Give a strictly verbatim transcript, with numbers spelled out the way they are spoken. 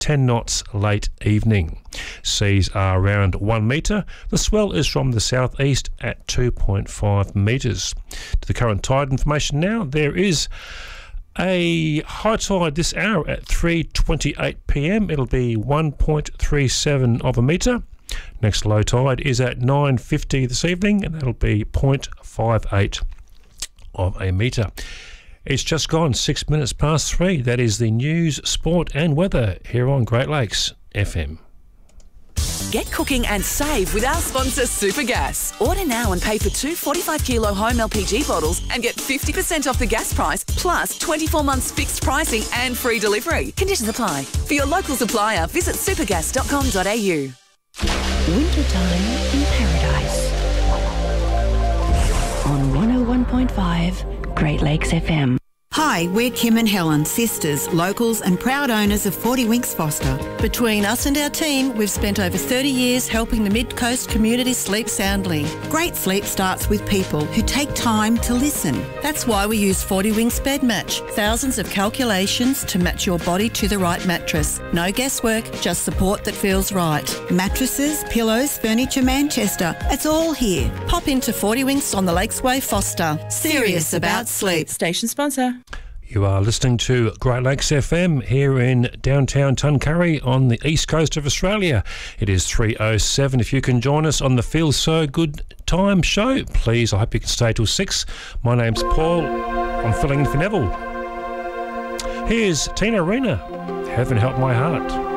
ten knots late evening. Seas are around one metre. The swell is from the southeast at two point five metres. To the current tide information now, there is a high tide this hour at three twenty-eight p m. It'll be one point three seven of a metre. Next low tide is at nine fifty this evening, and that'll be zero point five eight of a metre. It's just gone six minutes past three. That is the news, sport and weather here on Great Lakes F M. Get cooking and save with our sponsor Supergas. Order now and pay for two forty-five kilo home L P G bottles and get fifty percent off the gas price, plus twenty-four months fixed pricing and free delivery. Conditions apply. For your local supplier, visit supergas dot com dot a u. Wintertime in Paradise on one oh one point five Great Lakes F M. Hi, we're Kim and Helen, sisters, locals and proud owners of forty Winks Foster. Between us and our team, we've spent over thirty years helping the Mid-Coast community sleep soundly. Great sleep starts with people who take time to listen. That's why we use forty Winks Bed Match. Thousands of calculations to match your body to the right mattress. No guesswork, just support that feels right. Mattresses, pillows, furniture, Manchester. It's all here. Pop into forty Winks on the Lakesway Foster. Serious about sleep. Station sponsor. You are listening to Great Lakes F M here in downtown Tuncurry on the east coast of Australia. It is three oh seven. If you can join us on the Feel So Good Time show, please, I hope you can stay till six. My name's Paul. I'm filling in for Neville. Here's Tina Arena. Heaven Help My Heart.